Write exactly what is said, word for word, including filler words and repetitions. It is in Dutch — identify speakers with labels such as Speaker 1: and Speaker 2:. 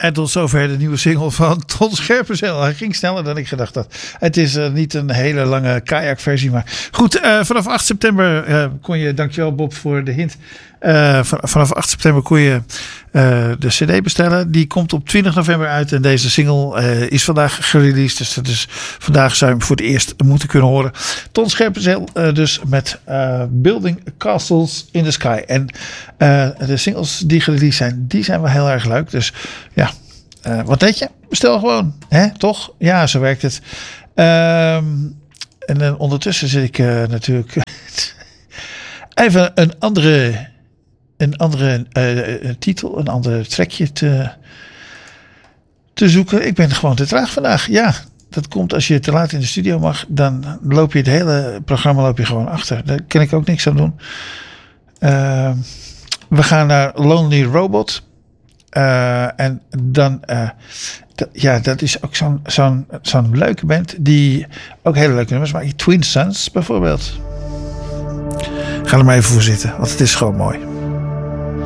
Speaker 1: En tot zover de nieuwe single van Ton Scherpenzeel. Hij ging sneller dan ik gedacht had. Het is uh, niet een hele lange kajakversie. Maar goed, uh, vanaf acht september uh, kon je... Dankjewel Bob voor de hint. Uh, van, vanaf acht september kon je uh, de cd bestellen. Die komt op twintig november uit. En deze single uh, is vandaag gereleased. Dus dat is, vandaag zou je hem voor het eerst moeten kunnen horen. Ton Scherpenzeel uh, dus met uh, Building Castles in the Sky. En uh, de singles die gereleased zijn, die zijn wel heel erg leuk. Dus ja, uh, wat deed je? Bestel gewoon. Hè? Toch? Ja, zo werkt het. Um, en uh, ondertussen zit ik uh, natuurlijk even een andere... een andere uh, titel, een ander trekje te, te zoeken. Ik ben gewoon te traag vandaag. Ja, dat komt als je te laat in de studio mag. Dan loop je het hele programma loop je gewoon achter. Daar kan ik ook niks aan doen. Uh, we gaan naar Lonely Robot. Uh, en dan... Uh, d- ja, dat is ook zo'n, zo'n, zo'n leuke band. Die ook hele leuke nummers maakt. Twin Sons bijvoorbeeld. Ga er maar even voor zitten. Want het is gewoon mooi.